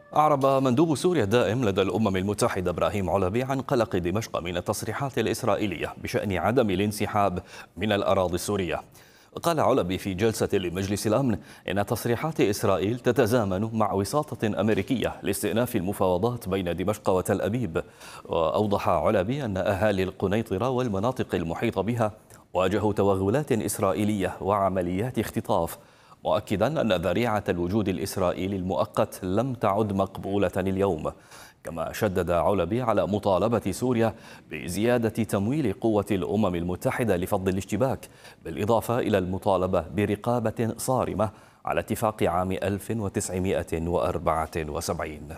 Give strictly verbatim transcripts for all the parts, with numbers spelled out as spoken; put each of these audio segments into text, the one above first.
أعرب مندوب سوريا الدائم لدى الأمم المتحدة إبراهيم علبي عن قلق دمشق من التصريحات الإسرائيلية بشأن عدم الانسحاب من الأراضي السورية. قال علبي في جلسة لمجلس الأمن إن تصريحات إسرائيل تتزامن مع وساطة أمريكية لاستئناف المفاوضات بين دمشق وتل أبيب. وأوضح علبي أن أهالي القنيطرة والمناطق المحيطة بها واجهوا توغلات إسرائيلية وعمليات اختطاف، مؤكدا أن ذريعة الوجود الإسرائيلي المؤقت لم تعد مقبولة اليوم. كما شدد علبي على مطالبة سوريا بزيادة تمويل قوة الأمم المتحدة لفض الاشتباك، بالإضافة إلى المطالبة برقابة صارمة على اتفاق عام ألف وتسعمائة وأربعة وسبعين.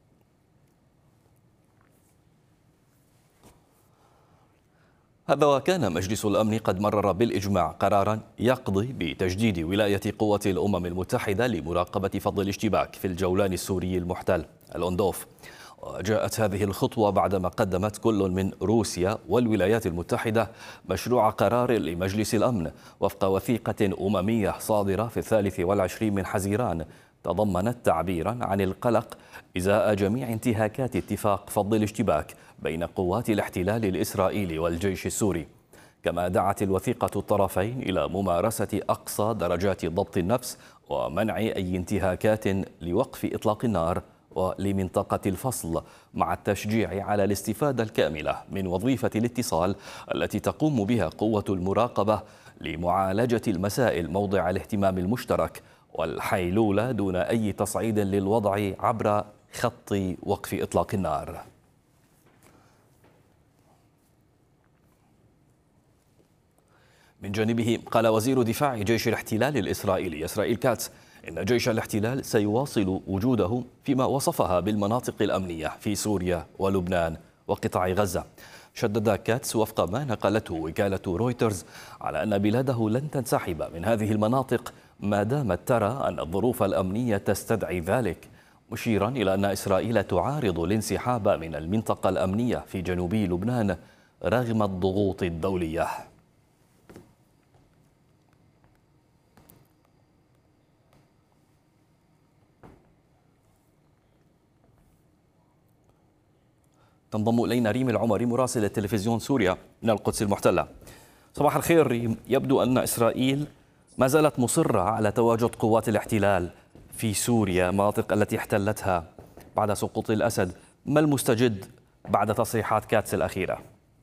هذا وكان مجلس الأمن قد مرر بالإجماع قرارا يقضي بتجديد ولاية قوة الأمم المتحدة لمراقبة فض الاشتباك في الجولان السوري المحتل الأندوف. وجاءت هذه الخطوة بعدما قدمت كل من روسيا والولايات المتحدة مشروع قرار لمجلس الأمن وفق وثيقة أممية صادرة في الثالث والعشرين من حزيران، تضمنت تعبيرا عن القلق إزاء جميع انتهاكات اتفاق فض الاشتباك بين قوات الاحتلال الإسرائيلي والجيش السوري. كما دعت الوثيقة الطرفين إلى ممارسة أقصى درجات ضبط النفس ومنع أي انتهاكات لوقف إطلاق النار ولمنطقة الفصل، مع التشجيع على الاستفادة الكاملة من وظيفة الاتصال التي تقوم بها قوة المراقبة لمعالجة المسائل موضع الاهتمام المشترك والحيلولة دون أي تصعيد للوضع عبر خط وقف إطلاق النار. من جانبه قال وزير دفاع جيش الاحتلال الإسرائيلي إسرائيل كاتس إن جيش الاحتلال سيواصل وجوده فيما وصفها بالمناطق الأمنية في سوريا ولبنان وقطاع غزة. شدد كاتس وفق ما نقلته وكالة رويترز على أن بلاده لن تنسحب من هذه المناطق ما دامت ترى أن الظروف الأمنية تستدعي ذلك، مشيرا إلى أن إسرائيل تعارض الانسحاب من المنطقة الأمنية في جنوبي لبنان رغم الضغوط الدولية. تنضم إلينا ريم العمري مراسل التلفزيون سوريا من القدس المحتلة. صباح الخير ريم، يبدو أن إسرائيل ما زالت مصرة على تواجد قوات الاحتلال في سوريا، المناطق التي احتلتها بعد سقوط الأسد. ما المستجد بعد تصريحات كاتس الأخيرة؟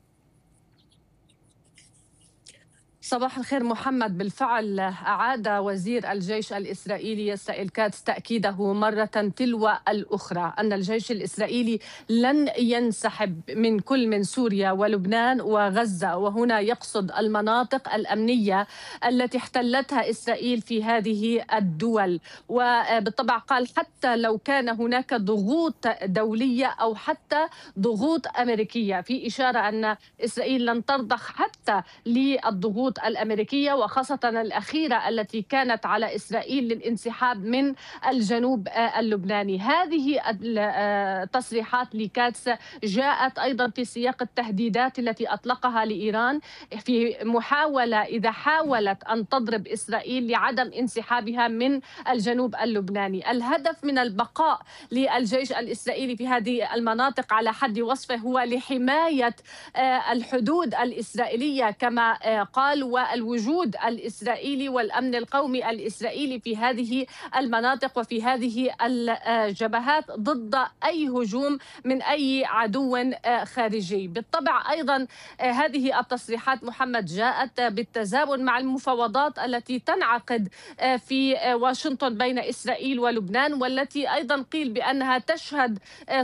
صباح الخير محمد. بالفعل أعاد وزير الجيش الإسرائيلي إسرائيل كاتس تأكيده مرة تلو الأخرى أن الجيش الإسرائيلي لن ينسحب من كل من سوريا ولبنان وغزة، وهنا يقصد المناطق الأمنية التي احتلتها إسرائيل في هذه الدول. وبالطبع قال حتى لو كان هناك ضغوط دولية أو حتى ضغوط أمريكية، في إشارة أن إسرائيل لن ترضخ حتى للضغوط الأمريكية، وخاصة الأخيرة التي كانت على إسرائيل للانسحاب من الجنوب اللبناني. هذه التصريحات لكاتس جاءت أيضا في سياق التهديدات التي أطلقها لإيران في محاولة إذا حاولت أن تضرب إسرائيل لعدم انسحابها من الجنوب اللبناني. الهدف من البقاء للجيش الإسرائيلي في هذه المناطق على حد وصفه هو لحماية الحدود الإسرائيلية كما قال، والوجود الإسرائيلي والأمن القومي الإسرائيلي في هذه المناطق وفي هذه الجبهات ضد أي هجوم من أي عدو خارجي. بالطبع أيضا هذه التصريحات محمد جاءت بالتزامن مع المفاوضات التي تنعقد في واشنطن بين إسرائيل ولبنان، والتي أيضا قيل بأنها تشهد